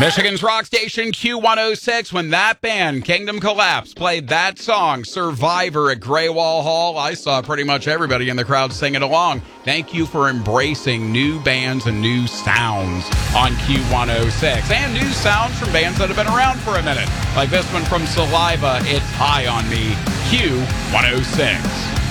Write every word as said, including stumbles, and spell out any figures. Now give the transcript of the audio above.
Michigan's rock station Q one oh six, when that band, Kingdom Collapse, played that song, Survivor, at Graywall Hall, I saw pretty much everybody in the crowd singing along. Thank you for embracing new bands and new sounds on Q one oh six. And new sounds from bands that have been around for a minute. Like this one from Saliva, It's High on Me, Q one oh six.